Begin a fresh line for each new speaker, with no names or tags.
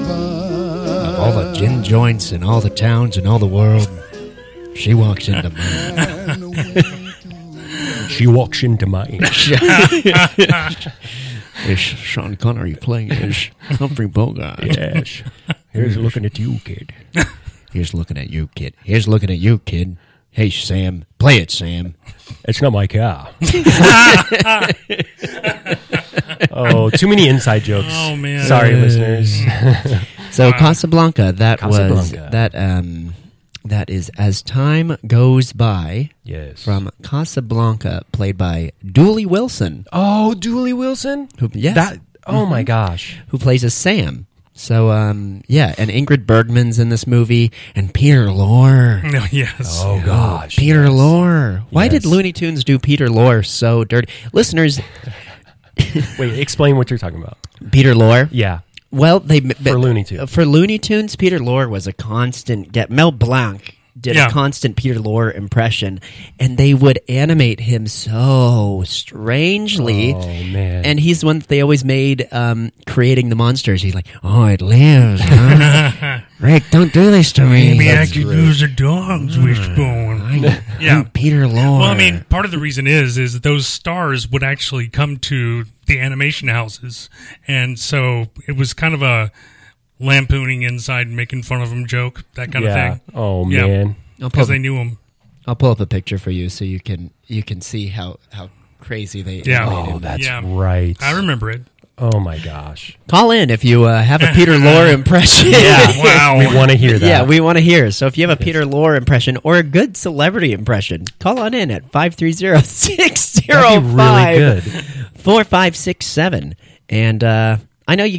Of all the gin joints in all the towns in all the world, she walks into mine.
She walks into mine.
Is Sean Connery playing as Humphrey Bogart?
Yes. Here's looking at you, kid.
Here's looking at you, kid. Here's looking at you, kid. Hey, Sam. Play it, Sam.
It's not my car. Oh, too many inside jokes.
Oh, man.
Sorry, listeners.
So Casablanca, that
Casablanca.
that is As Time Goes By.
Yes.
From Casablanca, played by Dooley Wilson.
Oh, Dooley Wilson?
Yes.
Oh, my gosh.
Who plays as Sam. So, yeah, and Ingrid Bergman's in this movie, and Peter Lorre.
Yes.
Oh, gosh.
Peter Lorre. Why
Yes.
did Looney Tunes do Peter Lorre so dirty? Listeners,
Wait, explain what you're talking about.
Peter Lorre?
Yeah.
Well,
For Looney Tunes.
For Looney Tunes, Peter Lorre was a constant. Mel Blanc did a constant Peter Lorre impression, and they would animate him so strangely.
Oh, man.
And he's the one that they always made creating the monsters. He's like, "Oh, it lives, huh? Rick, don't do this to me."
Maybe I could use a dog's wishbone.
I'm Peter Lorre.
Well, I mean, part of the reason is that those stars would actually come to the animation houses, and so it was kind of a lampooning inside, making fun of them joke, that kind of thing.
Oh, man.
Because they knew him.
I'll pull up a picture for you so you can see how crazy they animated.
Oh, that's right.
I remember it.
Oh, my gosh.
Call in if you have a Peter Lorre impression.
Yeah,
Wow.
We want to hear that.
Yeah, we want to hear. So if you have a Peter Lorre impression or a good celebrity impression, call on in at 530-605-4567. And I know you